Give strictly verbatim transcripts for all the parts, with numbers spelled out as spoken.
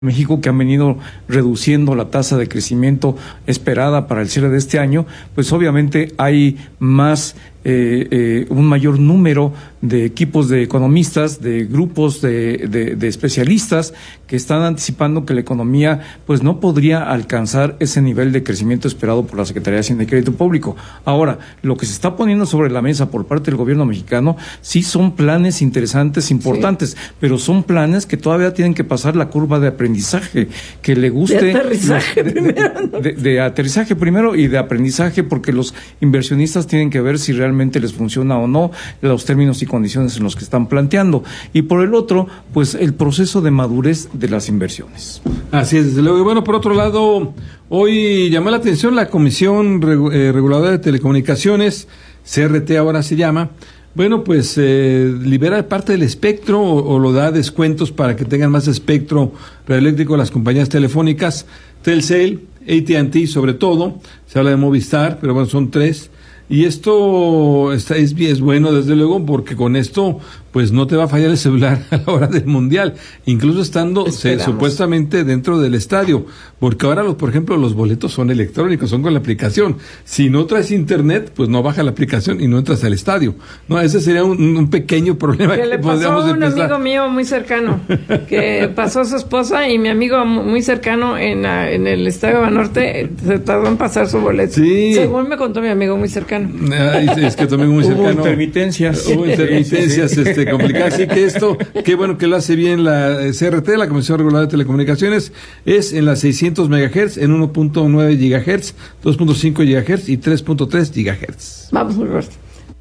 México, que han venido reduciendo la tasa de crecimiento esperada para el cierre de este año, pues obviamente hay más, eh, eh, un mayor número de equipos de economistas, de grupos de, de, de especialistas que están anticipando que la economía pues no podría alcanzar ese nivel de crecimiento esperado por la Secretaría de Hacienda y Crédito Público. Ahora, lo que se está poniendo sobre la mesa por parte del gobierno mexicano sí son planes interesantes, importantes, sí, pero son planes que todavía tienen que pasar la curva de aprendizaje, que le guste. De aterrizaje los, de, primero. De, de, de aterrizaje primero y de aprendizaje, porque los inversionistas tienen que ver si realmente les funciona o no los términos y condiciones en los que están planteando. Y por el otro, pues el proceso de madurez de las inversiones. Así es, desde luego. Y bueno, por otro lado, hoy llamó la atención la Comisión Regu- eh, Reguladora de Telecomunicaciones, C R T ahora se llama. Bueno, pues eh, libera parte del espectro o, o lo da descuentos para que tengan más espectro radioeléctrico las compañías telefónicas, Telcel, A T and T sobre todo, se habla de Movistar, pero bueno, son tres. Y esto está, es, es bueno, desde luego, porque con esto pues no te va a fallar el celular a la hora del Mundial, incluso estando se, supuestamente dentro del estadio, porque ahora, los, por ejemplo, los boletos son electrónicos, son con la aplicación. Si no traes internet, pues no baja la aplicación y no entras al estadio. No, ese sería un, un pequeño problema que que le pasó a un empezar. amigo mío muy cercano, que pasó a su esposa y mi amigo muy cercano en, la, en el estadio Banorte se tardó en pasar su boleto. Sí. Según me contó mi amigo muy cercano. Ay, es que también muy cercano. Hubo intermitencias. Hubo intermitencias, sí, sí. este, complicadas. Así que esto, qué bueno que lo hace bien la C R T, la Comisión Reguladora de Telecomunicaciones, es en las seiscientos megahertz, en uno punto nueve gigahertz, dos punto cinco gigahertz y tres punto tres gigahertz. Vamos, Roberto.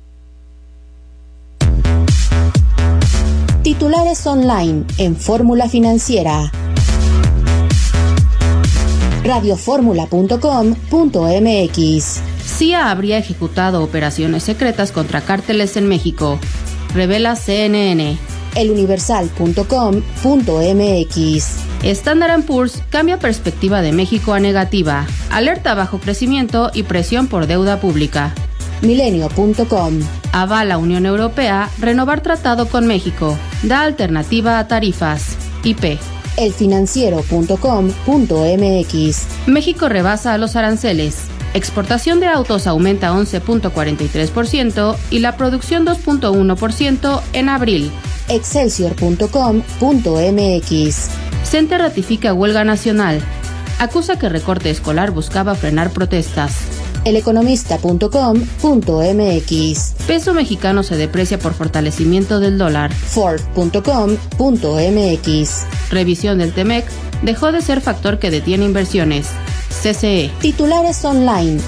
Titulares online en Fórmula Financiera. radioformula punto com punto m x. C I A habría ejecutado operaciones secretas contra cárteles en México, revela C N N. eluniversal punto com punto m x. Standard and Poor's cambia perspectiva de México a negativa, alerta bajo crecimiento y presión por deuda pública. milenio punto com. Avala Unión Europea renovar tratado con México, da alternativa a tarifas. I P. elfinanciero punto com punto m x. México rebasa a los aranceles. Exportación de autos aumenta once punto cuarenta y tres por ciento y la producción dos punto uno por ciento en abril. excelsior punto com punto m x. CENTE ratifica huelga nacional. Acusa que recorte escolar buscaba frenar protestas. eleconomista punto com punto m x. Peso mexicano se deprecia por fortalecimiento del dólar. Ford punto com punto m x. Revisión del T M E C dejó de ser factor que detiene inversiones. C C E. Titulares online